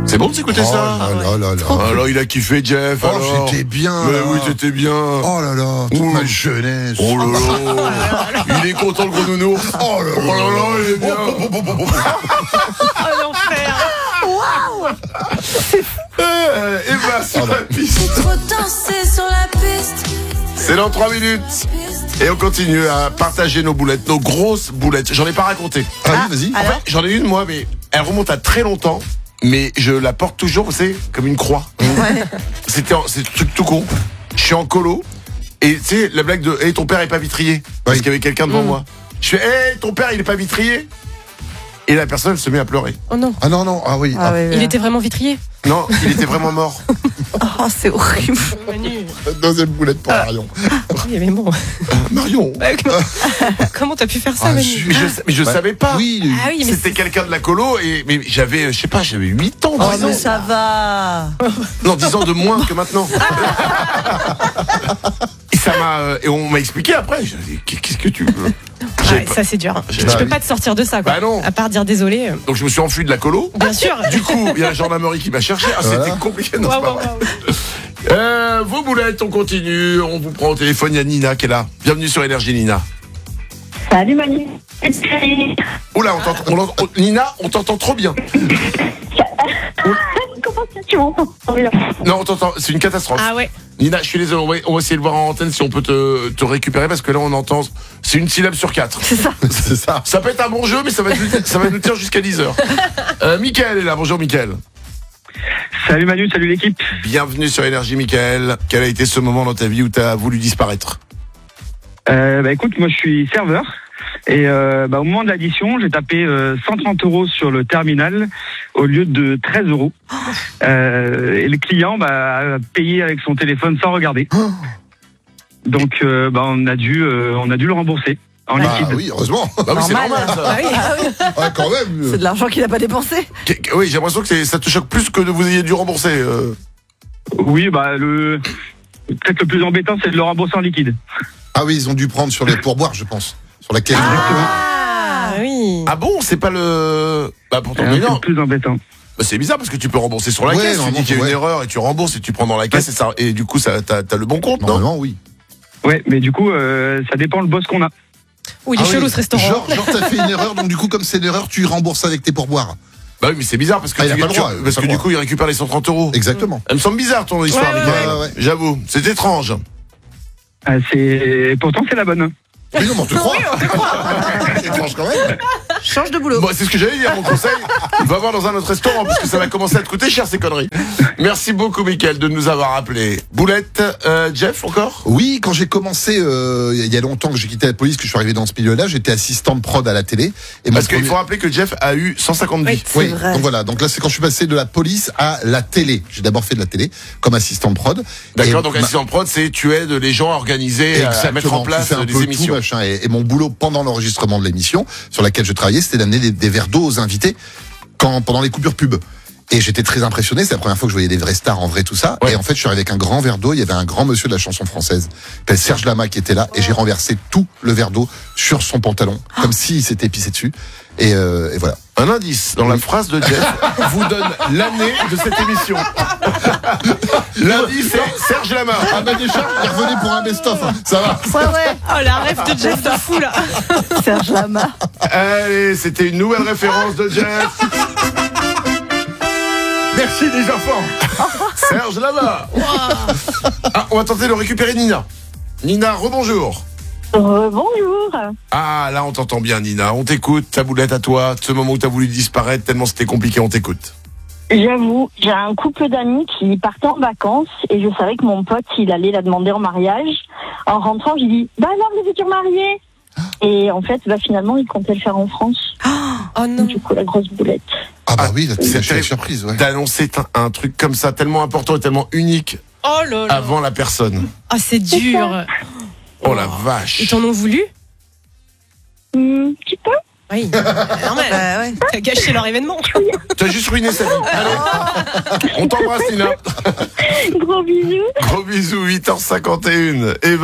C'est bon de s'écouter ça? Oh là là. Alors il a kiffé Jeff. Oh, alors. j'étais bien. Mais là. oui, t'étais bien. Oh là là, toute ma jeunesse. Oh là là. Il est content le gros nounours. Oh là là. Oh là là, il est bien. Oh l'enfer. Et bah sur la piste. Trop dansé sur la piste. C'est dans 3 minutes. Et on continue à partager nos boulettes, nos grosses boulettes. J'en ai pas raconté. Ah oui, vas-y. En fait, j'en ai une moi, mais elle remonte à très longtemps. Mais je la porte toujours, vous savez, comme une croix. C'est un truc tout con. Je suis en colo. Et tu sais, la blague de hey, ton père est pas vitrier. Parce qu'il y avait quelqu'un devant moi. Je fais hey, ton père il est pas vitrier. Et la personne elle se met à pleurer. Oh non. Ah non, non, ah oui. Ah, ouais, ouais. Il était vraiment vitrier. Non, il était vraiment mort. Oh, c'est horrible. Manu. Deuxième boulette pour Marion. Oui, mais bon. Marion. Comment t'as pu faire ça, Manu? Mais je savais pas. Oui. Ah oui, mais C'était quelqu'un de la colo mais j'avais, je sais pas, j'avais 8 ans. Oh, 10 ans. mais ça va. Non, 10 ans de moins que maintenant. Et ça m'a, et on m'a expliqué après. J'ai dit, qu'est-ce que tu veux? Ouais, ça c'est dur. Je Bah peux oui. pas te sortir de ça, quoi. Bah non. À part dire désolé. Donc je me suis enfui de la colo. Bien sûr. Du coup, il y a la gendarmerie qui m'a cherché. Ah, Voilà. c'était compliqué, non, c'est Waouh, pas waouh, vrai. waouh. Vos boulettes, on continue. On vous prend au téléphone. Il y a Nina qui est là. Bienvenue sur Énergie, Nina. Salut Manu. Oula, Nina, on t'entend trop bien. Comment ça tu m'entends? Non, on t'entend. C'est une catastrophe. Ah ouais. Nina, je suis désolé. On va essayer de voir en antenne si on peut te récupérer parce que là, on entend. C'est une syllabe sur 4. C'est ça. C'est ça. Ça peut être un bon jeu, mais ça va nous tenir jusqu'à 10h. Mickaël est là. Bonjour, Mickaël. Salut Manu, salut l'équipe. Bienvenue sur Énergie, Mickaël. Quel a été ce moment dans ta vie où tu as voulu disparaître? Écoute, moi je suis serveur et au moment de l'addition, j'ai tapé 130 € sur le terminal au lieu de 13 €. Et le client a payé avec son téléphone sans regarder. Donc on a dû le rembourser en Ah liquide. oui, heureusement. Bah oui, c'est normal ça. Ah oui. Ah, quand même. C'est de l'argent qu'il n'a pas dépensé. Oui, j'ai l'impression que ça te choque plus que de vous ayez dû rembourser. Oui, peut-être le plus embêtant, c'est de le rembourser en liquide. Ah oui, ils ont dû prendre sur les pourboires, je pense. Sur la caisse. Ah oui. Ah bon, c'est pas le. Bah pourtant, mais C'est non. le plus embêtant. Bah, c'est bizarre parce que tu peux rembourser sur la Ouais, caisse. Tu normalement, dis qu'il y a une ouais. erreur et tu rembourses et tu prends dans la caisse et du coup, t'as le bon compte, non? Normalement, oui. Ouais, mais du coup, ça dépend le boss qu'on a. Oui, il est chelou ce restaurant. Genre t'as fait une erreur, donc du coup, comme c'est une erreur, tu rembourses avec tes pourboires. Bah oui, mais c'est bizarre parce que, Il a pas le droit, parce que du coup, il récupère les 130 €. Exactement. Elle me semble bizarre ton histoire, Ouais, Mickaël. ouais. J'avoue, c'est étrange. Pourtant, c'est la bonne. Oui, non, mais on te croit. C'est étrange quand même. Change de boulot. Bon, c'est ce que j'allais dire, mon conseil. Va voir dans un autre restaurant parce que ça va commencer à te coûter cher ces conneries. Merci beaucoup, Mickaël, de nous avoir appelés. Boulette, Jeff, encore? Oui, quand j'ai commencé, il y a longtemps que j'ai quitté la police, que je suis arrivé dans ce milieu-là, j'étais assistant de prod à la télé. Et Parce qu'il faut rappeler que Jeff a eu 150 vies. C'est Oui, vrai. donc voilà. Donc là, c'est quand je suis passé de la police à la télé. J'ai d'abord fait de la télé comme assistant de prod. D'accord, Et donc ma- assistant de prod, c'est tu aides les gens à organiser, à mettre en Exactement, place tu fais un des peu émissions. tout, machin. Et mon boulot pendant l'enregistrement de l'émission sur laquelle je travaillais, c'était d'amener des verres d'eau aux invités pendant les coupures pub. Et j'étais très impressionné, c'est la première fois que je voyais des vrais stars en vrai, tout ça. Ouais. Et en fait, je suis arrivé avec un grand verre d'eau, il y avait un grand monsieur de la chanson française, qui s'appelle Serge Lama, qui était là, et j'ai renversé tout le verre d'eau sur son pantalon, comme s'il s'était pissé dessus. Et voilà. Un indice dans la phrase de Jeff vous donne l'année de cette émission. L'indice c'est Serge Lama. Ah bah déjà, il revenait pour un best-of, hein. Ça va. Ouais, ouais. Oh, la rêve de Jeff de fou, là. Serge Lama. Allez, c'était une nouvelle référence de Jeff. Merci les enfants. Serge Lama. Ah, on va tenter de récupérer Nina. Nina, rebonjour. Bonjour. Ah, là on t'entend bien Nina, on t'écoute, ta boulette à toi, ce moment où t'as voulu disparaître tellement c'était compliqué, on t'écoute. J'avoue, j'ai un couple d'amis qui partaient en vacances et je savais que mon pote, il allait la demander en mariage. En rentrant, j'ai dit, bah alors les futurs mariés. Et en fait, finalement, il comptait le faire en France. Oh non. Du coup, la grosse boulette. Ah bah oui, là, c'est c'est la terrible. surprise, ouais. D'annoncer un truc comme ça, tellement important et tellement unique Oh là là. avant la personne. Ah, c'est dur. Oh la vache. Ils t'en ont voulu? Petit peu. Oui. Normal. Ouais. T'as gâché leur événement. T'as juste ruiné sa vie. Allez, on t'embrasse Nina. Gros bisous. Gros bisous, 8h51. Et